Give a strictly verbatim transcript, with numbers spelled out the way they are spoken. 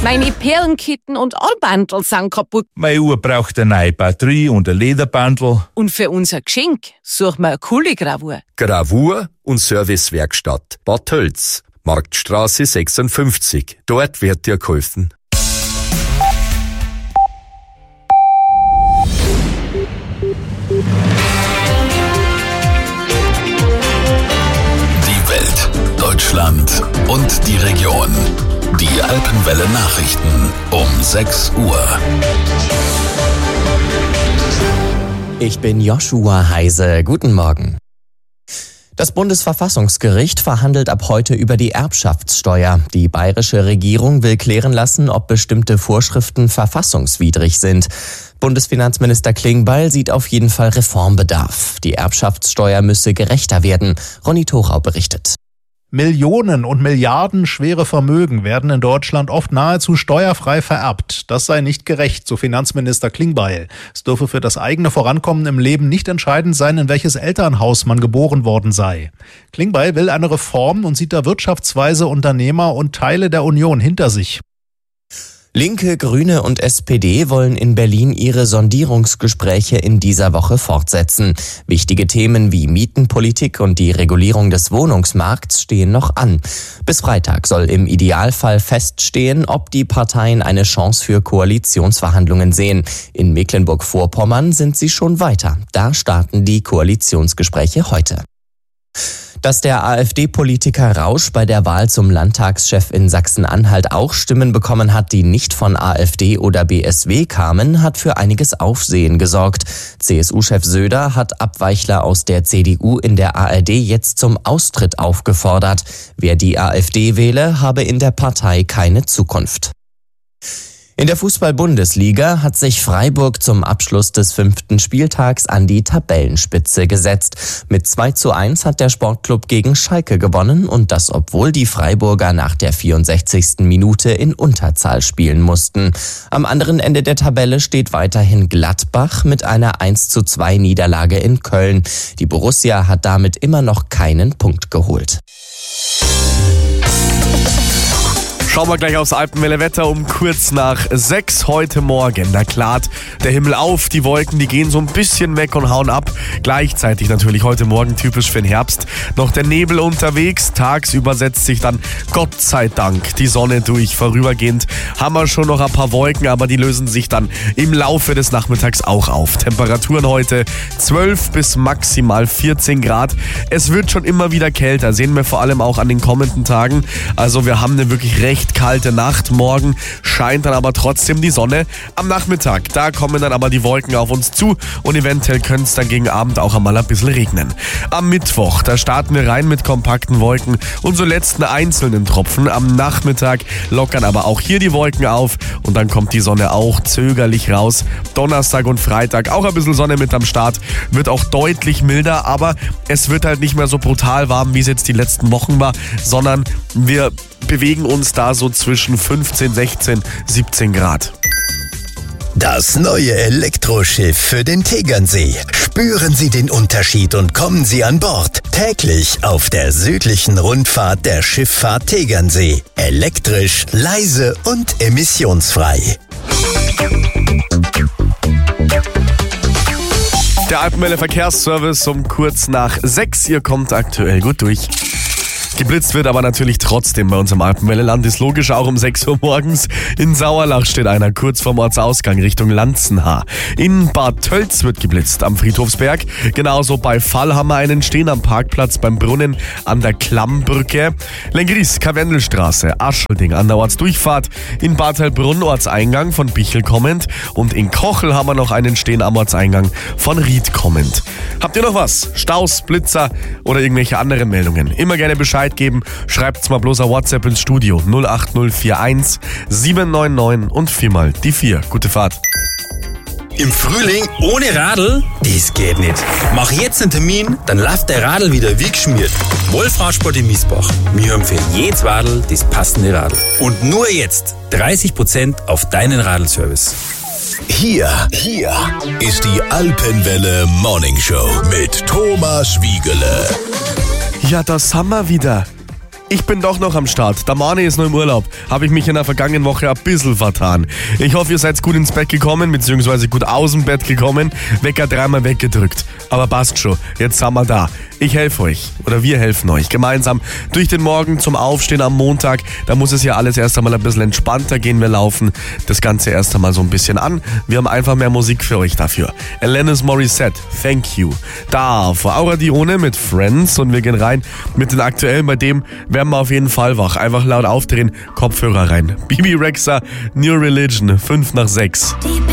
Meine Perlenkitten und Armbandel sind kaputt. Meine Uhr braucht eine neue Batterie und ein Lederbandel. Und für unser Geschenk suchen wir eine coole Gravur. Gravur und Servicewerkstatt Bad Tölz, Marktstraße sechsundfünfzig. Dort wird dir geholfen. Die Welt, Deutschland und die Region. Die Alpenwelle Nachrichten um sechs Uhr. Ich bin Joshua Heise. Guten Morgen. Das Bundesverfassungsgericht verhandelt ab heute über die Erbschaftssteuer. Die bayerische Regierung will klären lassen, ob bestimmte Vorschriften verfassungswidrig sind. Bundesfinanzminister Klingbeil sieht auf jeden Fall Reformbedarf. Die Erbschaftssteuer müsse gerechter werden. Ronny Thorau berichtet. Millionen und Milliarden schwere Vermögen werden in Deutschland oft nahezu steuerfrei vererbt. Das sei nicht gerecht, so Finanzminister Klingbeil. Es dürfe für das eigene Vorankommen im Leben nicht entscheidend sein, in welches Elternhaus man geboren worden sei. Klingbeil will eine Reform und sieht da Wirtschaftsweise, Unternehmer und Teile der Union hinter sich. Linke, Grüne und S P D wollen in Berlin ihre Sondierungsgespräche in dieser Woche fortsetzen. Wichtige Themen wie Mietenpolitik und die Regulierung des Wohnungsmarkts stehen noch an. Bis Freitag soll im Idealfall feststehen, ob die Parteien eine Chance für Koalitionsverhandlungen sehen. In Mecklenburg-Vorpommern sind sie schon weiter. Da starten die Koalitionsgespräche heute. Dass der AfD-Politiker Rausch bei der Wahl zum Landtagschef in Sachsen-Anhalt auch Stimmen bekommen hat, die nicht von AfD oder B S W kamen, hat für einiges Aufsehen gesorgt. C S U-Chef Söder hat Abweichler aus der C D U in der A R D jetzt zum Austritt aufgefordert. Wer die AfD wähle, habe in der Partei keine Zukunft. In der Fußball-Bundesliga hat sich Freiburg zum Abschluss des fünften Spieltags an die Tabellenspitze gesetzt. Mit zwei zu eins hat der Sportclub gegen Schalke gewonnen und das, obwohl die Freiburger nach der vierundsechzigsten Minute in Unterzahl spielen mussten. Am anderen Ende der Tabelle steht weiterhin Gladbach mit einer eins zu zwei Niederlage in Köln. Die Borussia hat damit immer noch keinen Punkt geholt. Schauen wir gleich aufs Alpenwelle-Wetter um kurz nach sechs heute Morgen. Da klart der Himmel auf, die Wolken, die gehen so ein bisschen weg und hauen ab. Gleichzeitig natürlich heute Morgen typisch für den Herbst noch der Nebel unterwegs. Tagsüber setzt sich dann Gott sei Dank die Sonne durch. Vorübergehend haben wir schon noch ein paar Wolken, aber die lösen sich dann im Laufe des Nachmittags auch auf. Temperaturen heute zwölf bis maximal vierzehn Grad. Es wird schon immer wieder kälter, sehen wir vor allem auch an den kommenden Tagen. Also wir haben eine wirklich recht kalte Nacht. Morgen scheint dann aber trotzdem die Sonne. Am Nachmittag, da kommen dann aber die Wolken auf uns zu und eventuell könnte es dann gegen Abend auch einmal ein bisschen regnen. Am Mittwoch, da starten wir rein mit kompakten Wolken und so letzten einzelnen Tropfen. Am Nachmittag lockern aber auch hier die Wolken auf und dann kommt die Sonne auch zögerlich raus. Donnerstag und Freitag auch ein bisschen Sonne mit am Start. Wird auch deutlich milder, aber es wird halt nicht mehr so brutal warm, wie es jetzt die letzten Wochen war, sondern wir bewegen uns da so zwischen fünfzehn, sechzehn, siebzehn Grad. Das neue Elektroschiff für den Tegernsee. Spüren Sie den Unterschied und kommen Sie an Bord. Täglich auf der südlichen Rundfahrt der Schifffahrt Tegernsee. Elektrisch, leise und emissionsfrei. Der Alpenwelle Verkehrsservice um kurz nach sechs. Ihr kommt aktuell gut durch. Geblitzt wird aber natürlich trotzdem bei uns im Alpenwelle-Land, ist logisch auch um sechs Uhr morgens. In Sauerlach steht einer kurz vorm Ortsausgang Richtung Lanzenhaar. In Bad Tölz wird geblitzt am Friedhofsberg. Genauso bei Fall haben wir einen stehen am Parkplatz beim Brunnen an der Klammbrücke. Lengries, Karwendelstraße, Aschelding an der Ortsdurchfahrt. In Bad Heilbrunn Ortseingang von Bichel kommend. Und in Kochel haben wir noch einen stehen am Ortseingang von Ried kommend. Habt ihr noch was? Staus, Blitzer oder irgendwelche anderen Meldungen? Immer gerne Bescheid geben. Schreibt's mal bloß ein WhatsApp ins Studio null acht null vier eins sieben neun neun und viermal die vier. Gute Fahrt. Im Frühling ohne Radl? Das geht nicht. Mach jetzt einen Termin, dann läuft der Radl wieder wie geschmiert. Wolf-Radsport in Miesbach. Wir haben für jedes Radl das passende Radl. Und nur jetzt dreißig Prozent auf deinen Radlservice. Hier, hier ist die Alpenwelle Morning Show mit Thomas Wiegele. Ja, das haben wir wieder. Ich bin doch noch am Start. Der Mani ist noch im Urlaub. Habe ich mich in der vergangenen Woche ein bisschen vertan. Ich hoffe, ihr seid gut ins Bett gekommen, beziehungsweise gut aus dem Bett gekommen. Wecker dreimal weggedrückt. Aber passt schon. Jetzt sind wir da. Ich helfe euch. Oder wir helfen euch. Gemeinsam durch den Morgen zum Aufstehen am Montag. Da muss es ja alles erst einmal ein bisschen entspannter gehen. Wir laufen das Ganze erst einmal so ein bisschen an. Wir haben einfach mehr Musik für euch dafür. Alanis Morissette, Thank You. Da, vor Aura Dione mit Friends. Und wir gehen rein mit den aktuellen. Bei dem werden wir auf jeden Fall wach. Einfach laut aufdrehen, Kopfhörer rein. Bibi Rexha, New Religion, fünf nach sechs.